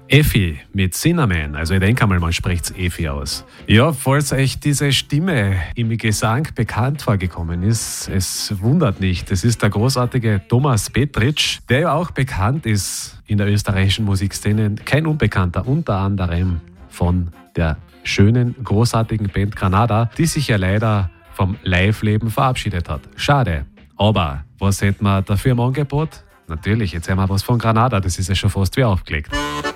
Effi mit Cinnamon, also ich denke einmal, man spricht Effi aus. Ja, falls euch diese Stimme im Gesang bekannt vorgekommen ist, es wundert nicht. Es ist der großartige Thomas Petric, der ja auch bekannt ist in der österreichischen Musikszene. Kein Unbekannter, unter anderem von der schönen, großartigen Band Granada, die sich ja leider vom Live-Leben verabschiedet hat. Schade. Aber was hätten wir dafür im Angebot? Natürlich, jetzt haben wir was von Granada, das ist ja schon fast wie aufgelegt.